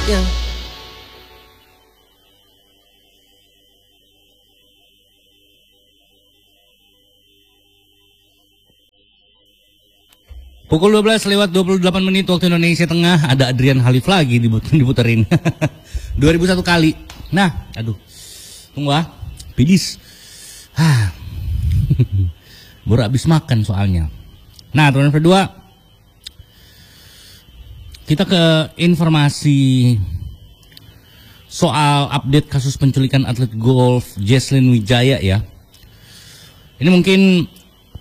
Ya. Pukul 12:28 waktu Indonesia Tengah, ada Adrian Halif lagi diputerin. 2001 kali. Nah, aduh. Tunggu pidis. Baru habis makan soalnya. Nah, teman kedua, kita ke informasi soal update kasus penculikan atlet golf Jesslyn Wijaya ya. Ini mungkin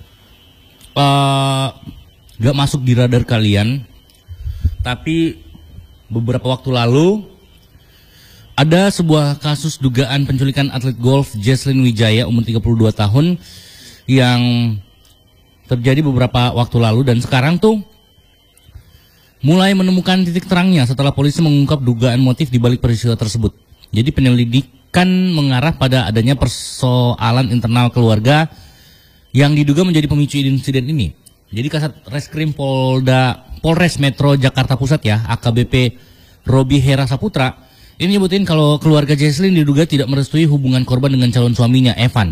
gak masuk di radar kalian, tapi beberapa waktu lalu ada sebuah kasus dugaan penculikan atlet golf Jesslyn Wijaya umur 32 tahun yang terjadi beberapa waktu lalu, dan sekarang tuh mulai menemukan titik terangnya setelah polisi mengungkap dugaan motif di balik peristiwa tersebut. Jadi penyelidikan mengarah pada adanya persoalan internal keluarga yang diduga menjadi pemicu insiden ini. Jadi Kasat Reskrim Polres Metro Jakarta Pusat ya, AKBP Robi Hera Saputra, ini nyebutin kalau keluarga Jesslyn diduga tidak merestui hubungan korban dengan calon suaminya Evan.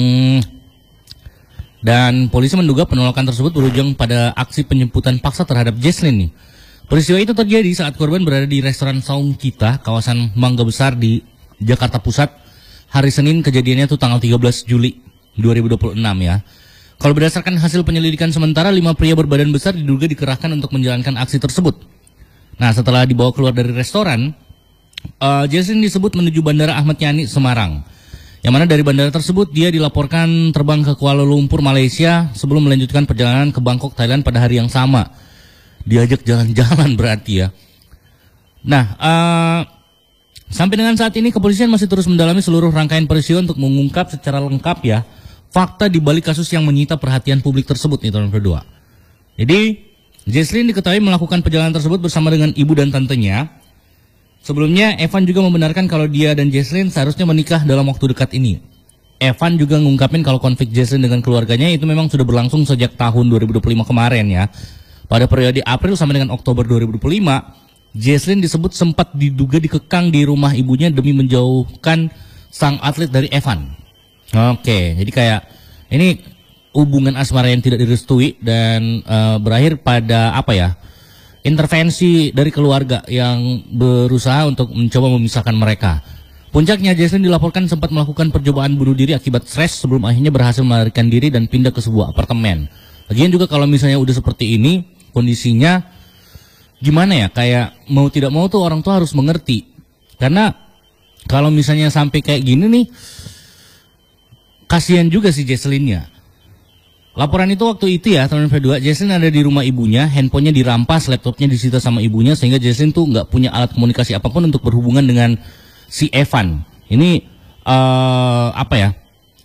Dan polisi menduga penolakan tersebut berujung pada aksi penjemputan paksa terhadap Jesslyn nih. Peristiwa itu terjadi saat korban berada di restoran Saung Kita, kawasan Mangga Besar di Jakarta Pusat. Hari Senin, kejadiannya itu tanggal 13 Juli 2026 ya. Kalau berdasarkan hasil penyelidikan sementara, 5 pria berbadan besar diduga dikerahkan untuk menjalankan aksi tersebut. Nah, setelah dibawa keluar dari restoran, Jesslyn disebut menuju Bandara Ahmad Yani, Semarang. Yang mana dari bandara tersebut dia dilaporkan terbang ke Kuala Lumpur, Malaysia sebelum melanjutkan perjalanan ke Bangkok, Thailand pada hari yang sama. Diajak jalan-jalan berarti ya. Nah, sampai dengan saat ini kepolisian masih terus mendalami seluruh rangkaian peristiwa untuk mengungkap secara lengkap ya fakta di balik kasus yang menyita perhatian publik tersebut nih teman berdua. Jadi Jesslyn diketahui melakukan perjalanan tersebut bersama dengan ibu dan tantenya. Sebelumnya Evan juga membenarkan kalau dia dan Jesslyn seharusnya menikah dalam waktu dekat ini. Evan juga ngungkapin kalau konflik Jesslyn dengan keluarganya itu memang sudah berlangsung sejak tahun 2025 kemarin ya. Pada periode April sampai dengan Oktober 2025, Jesslyn disebut sempat diduga dikekang di rumah ibunya demi menjauhkan sang atlet dari Evan. Oke, jadi kayak ini hubungan asmara yang tidak direstui dan berakhir pada apa ya? Intervensi dari keluarga yang berusaha untuk mencoba memisahkan mereka. Puncaknya Jesslyn dilaporkan sempat melakukan percobaan bunuh diri akibat stres sebelum akhirnya berhasil melarikan diri dan pindah ke sebuah apartemen. Lagian juga kalau misalnya udah seperti ini kondisinya gimana ya? Kayak mau tidak mau tuh orang tua harus mengerti. Karena kalau misalnya sampai kayak gini nih, kasihan juga si Jesslyn-nya. Laporan itu waktu itu ya, tahun kedua, Jesslyn ada di rumah ibunya, handphonenya dirampas, laptopnya disita sama ibunya, sehingga Jesslyn tuh nggak punya alat komunikasi apapun untuk berhubungan dengan si Evan. Ini apa ya?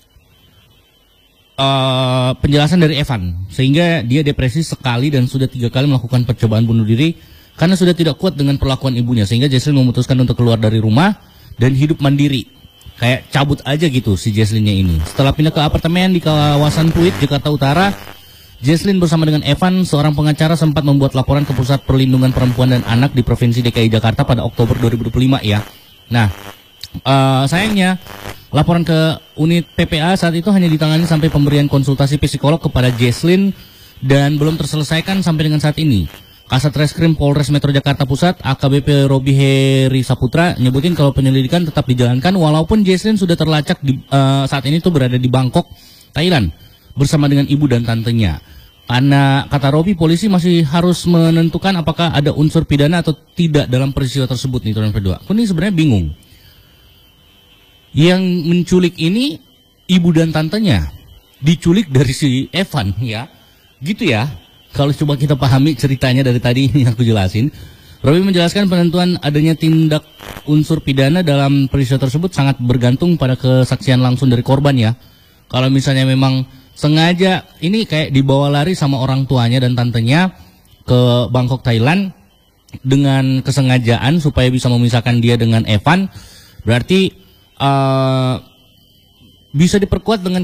Penjelasan dari Evan, sehingga dia depresi sekali dan sudah 3 kali melakukan percobaan bunuh diri karena sudah tidak kuat dengan perlakuan ibunya, sehingga Jesslyn memutuskan untuk keluar dari rumah dan hidup mandiri. Kayak cabut aja gitu si Jesslyn-nya ini. Setelah pindah ke apartemen di kawasan Pluit, Jakarta Utara, Jesslyn bersama dengan Evan, seorang pengacara, sempat membuat laporan ke Pusat Perlindungan Perempuan dan Anak di Provinsi DKI Jakarta pada Oktober 2025 ya. Nah, sayangnya laporan ke unit PPA saat itu hanya ditangani sampai pemberian konsultasi psikolog kepada Jesslyn dan belum terselesaikan sampai dengan saat ini. Kasat Reskrim Polres Metro Jakarta Pusat, AKBP Robi Heri Saputra, nyebutin kalau penyelidikan tetap dijalankan walaupun Jesslyn sudah terlacak saat ini tuh berada di Bangkok, Thailand, bersama dengan ibu dan tantenya. Karena kata Robi, polisi masih harus menentukan apakah ada unsur pidana atau tidak dalam peristiwa tersebut nih teman berdua. Aku ini sebenarnya bingung. Yang menculik ini ibu dan tantenya, diculik dari si Evan ya, gitu ya. Kalau coba kita pahami ceritanya dari tadi yang aku jelasin, Robi menjelaskan penentuan adanya tindak unsur pidana dalam peristiwa tersebut sangat bergantung pada kesaksian langsung dari korban ya. Kalau misalnya memang sengaja ini kayak dibawa lari sama orang tuanya dan tantenya ke Bangkok, Thailand dengan kesengajaan supaya bisa memisahkan dia dengan Evan, berarti bisa diperkuat dengan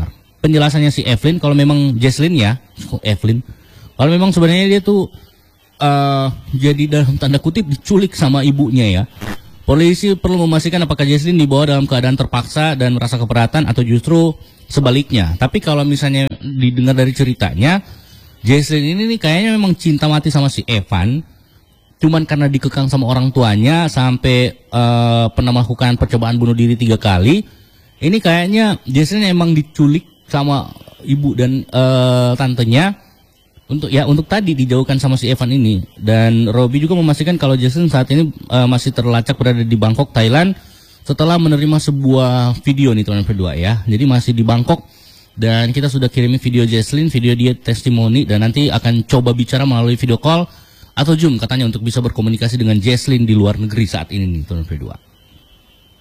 penjelasannya si Evelyn. Kalau memang Jesslyn ya, kalau memang sebenarnya dia tuh jadi dalam tanda kutip diculik sama ibunya ya. Polisi perlu memastikan apakah Jesslyn dibawa dalam keadaan terpaksa dan merasa keberatan atau justru sebaliknya. Tapi kalau misalnya didengar dari ceritanya, Jesslyn ini nih kayaknya memang cinta mati sama si Evan. Cuman karena dikekang sama orang tuanya sampai pernah melakukan percobaan bunuh diri 3 kali. Ini kayaknya Jesslyn emang diculik sama ibu dan tantenya. Untuk tadi dijauhkan sama si Evan ini. Dan Robby juga memastikan kalau Jesslyn saat ini masih terlacak berada di Bangkok, Thailand setelah menerima sebuah video nih teman-teman berdua ya. Jadi masih di Bangkok dan kita sudah kirimi video Jesslyn, video dia testimoni dan nanti akan coba bicara melalui video call atau Zoom katanya untuk bisa berkomunikasi dengan Jesslyn di luar negeri saat ini nih teman-teman berdua.